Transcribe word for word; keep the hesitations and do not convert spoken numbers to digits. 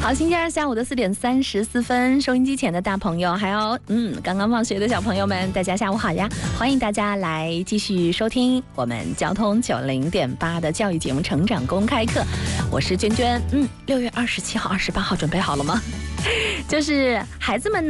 好，星期二下午的四点三十四分，收音机前的大朋友，还有嗯刚刚放学的小朋友们，大家下午好呀！欢迎大家来继续收听我们交通九零点八的教育节目《成长公开课》，我是娟娟。嗯，六月二十七号、二十八号准备好了吗？就是孩子们呢。